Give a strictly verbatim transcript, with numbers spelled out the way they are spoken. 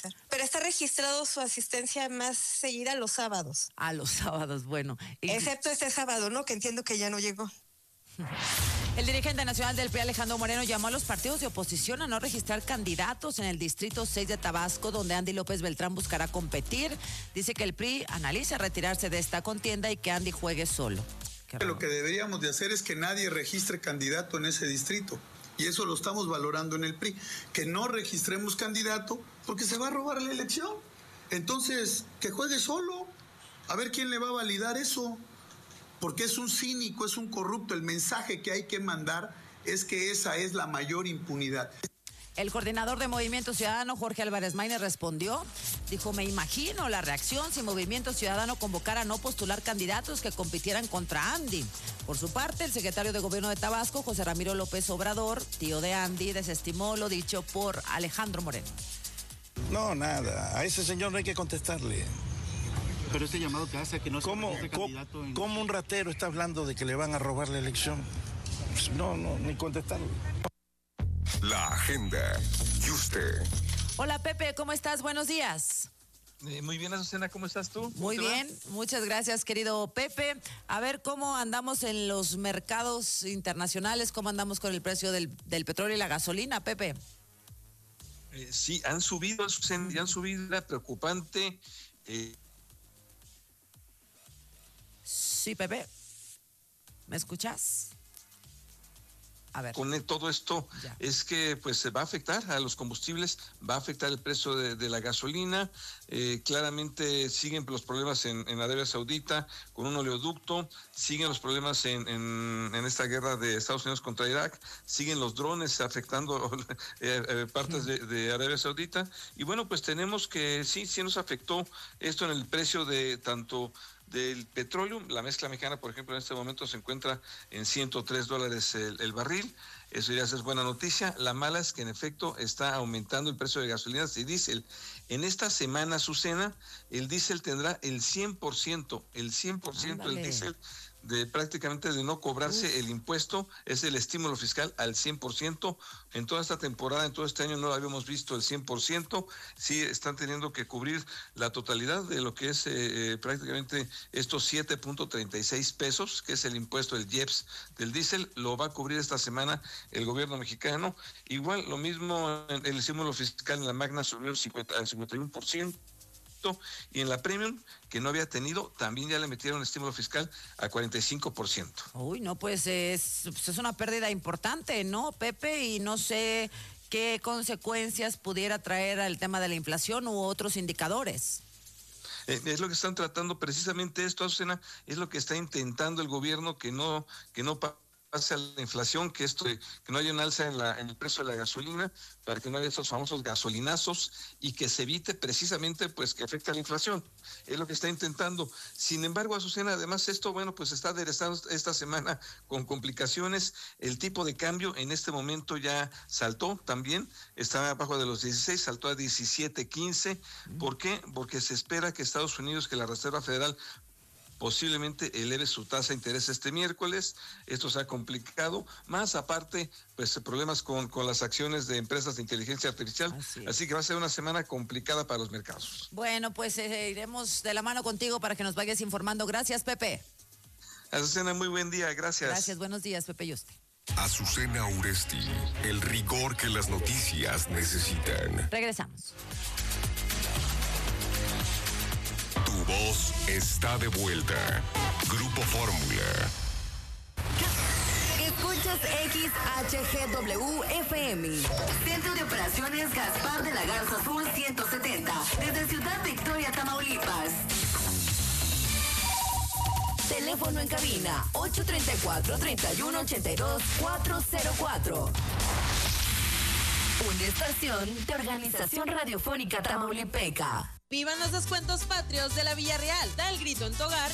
revisar. Pero está registrado su asistencia más seguida los sábados. Ah, los sábados, bueno. Y... excepto este sábado, ¿no? Que entiendo que ya no llegó. El dirigente nacional del P R I, Alejandro Moreno, llamó a los partidos de oposición a no registrar candidatos en el Distrito seis de Tabasco, donde Andy López Beltrán buscará competir. Dice que el P R I analiza retirarse de esta contienda y que Andy juegue solo. Lo que deberíamos de hacer es que nadie registre candidato en ese distrito. Y eso lo estamos valorando en el P R I. Que no registremos candidato porque se va a robar la elección. Entonces, que juegue solo. A ver quién le va a validar eso. Porque es un cínico, es un corrupto. El mensaje que hay que mandar es que esa es la mayor impunidad. El coordinador de Movimiento Ciudadano, Jorge Álvarez Maínez, respondió. Dijo, me imagino la reacción si Movimiento Ciudadano convocara a no postular candidatos que compitieran contra Andy. Por su parte, el secretario de Gobierno de Tabasco, José Ramiro López Obrador, tío de Andy, desestimó lo dicho por Alejandro Moreno. No, nada. A ese señor no hay que contestarle. Pero este llamado que hace a que no se ¿Cómo, candidato en... ¿Cómo un ratero está hablando de que le van a robar la elección? Pues no, no, ni contestarle. La agenda. ¿Y usted? Hola, Pepe, ¿cómo estás? Buenos días. Eh, muy bien, Azucena, ¿cómo estás tú? Muy bien, va? Muchas gracias, querido Pepe. A ver, ¿cómo andamos en los mercados internacionales? ¿Cómo andamos con el precio del, del petróleo y la gasolina, Pepe? Eh, sí, han subido, Azucena, han subido, era preocupante. Eh... Sí, Pepe, ¿me escuchas? A ver. Con todo esto ya. Es que pues se va a afectar a los combustibles, va a afectar el precio de, de la gasolina. Eh, claramente siguen los problemas en, en Arabia Saudita con un oleoducto, siguen los problemas en, en, en esta guerra de Estados Unidos contra Irak, siguen los drones afectando eh, eh, partes de, de Arabia Saudita. Y bueno, pues tenemos que sí, sí nos afectó esto en el precio de tanto del petróleo. La mezcla mexicana, por ejemplo, en este momento se encuentra en ciento tres dólares el, el barril. Eso ya es buena noticia. La mala es que en efecto está aumentando el precio de gasolinas y diésel. En esta semana, Azucena, el diésel tendrá el cien por ciento, el cien por ciento del diésel de prácticamente de no cobrarse Uf. el impuesto, es el estímulo fiscal al cien por ciento. En toda esta temporada, en todo este año no lo habíamos visto el cien por ciento. Sí están teniendo que cubrir la totalidad de lo que es eh, prácticamente estos siete punto treinta y seis pesos, que es el impuesto del I E P S del diésel, lo va a cubrir esta semana el gobierno mexicano. Igual, lo mismo, el estímulo fiscal en la Magna subió al cincuenta y uno por ciento. Y en la Premium, que no había tenido, también ya le metieron estímulo fiscal a cuarenta y cinco por ciento. Uy, no, pues es, es una pérdida importante, ¿no, Pepe? Y no sé qué consecuencias pudiera traer al tema de la inflación u otros indicadores. Eh, es lo que están tratando, precisamente esto, Azucena, es lo que está intentando el gobierno, que no, que no pase a la inflación, que esto, que no haya un alza en, la, en el precio de la gasolina, para que no haya estos famosos gasolinazos y que se evite precisamente pues que afecte a la inflación. Es lo que está intentando. Sin embargo, Azucena, además esto, bueno, pues está aderezando esta semana con complicaciones. El tipo de cambio en este momento ya saltó también, está abajo de los dieciséis, saltó a diecisiete quince. ¿Por qué? Porque se espera que Estados Unidos, que la Reserva Federal posiblemente eleve su tasa de interés este miércoles. Esto se ha complicado, más aparte, pues problemas con, con las acciones de empresas de inteligencia artificial, así, así que va a ser una semana complicada para los mercados. Bueno, pues eh, iremos de la mano contigo para que nos vayas informando. Gracias, Pepe. Azucena, muy buen día, gracias. Gracias, buenos días, Pepe y usted. Azucena Uresti, el rigor que las noticias necesitan. Regresamos. Tu voz está de vuelta. Grupo Fórmula. Escuchas X H G W F M. Centro de Operaciones Gaspar de la Garza Sur ciento setenta. Desde Ciudad Victoria, Tamaulipas. Teléfono en cabina ocho tres cuatro, tres uno ocho dos, cuatro cero cuatro. Una estación de Organización Radiofónica Tamaulipeca. ¡Vivan los descuentos patrios de la Villarreal! Da el grito en tu hogar